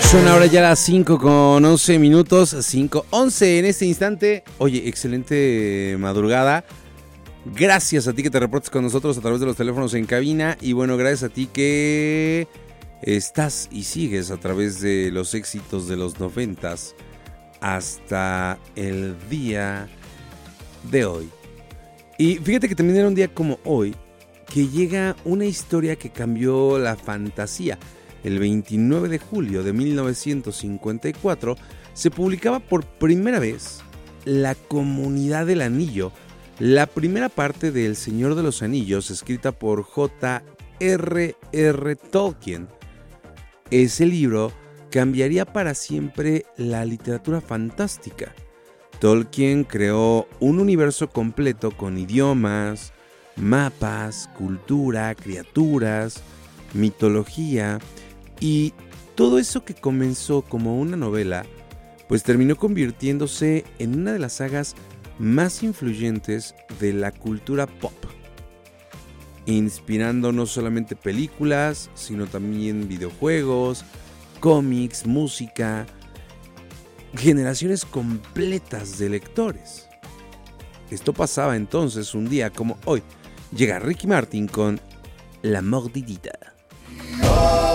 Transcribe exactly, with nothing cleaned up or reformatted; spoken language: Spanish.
Son ahora ya las cinco con once minutos, cinco once en este instante. Oye, excelente madrugada. Gracias a ti que te reportes con nosotros a través de los teléfonos en cabina. Y bueno, gracias a ti que estás y sigues a través de los éxitos de los noventas hasta el día de hoy. Y fíjate que también era un día como hoy que llega una historia que cambió la fantasía. El veintinueve de julio de mil novecientos cincuenta y cuatro se publicaba por primera vez La Comunidad del Anillo, la primera parte de El Señor de los Anillos, escrita por J R R Tolkien. Ese libro cambiaría para siempre la literatura fantástica. Tolkien creó un universo completo con idiomas, mapas, cultura, criaturas, mitología. Y todo eso que comenzó como una novela, pues terminó convirtiéndose en una de las sagas más influyentes de la cultura pop, inspirando no solamente películas, sino también videojuegos, cómics, música, generaciones completas de lectores. Esto pasaba entonces un día como hoy. Llega Ricky Martin con La Mordidita.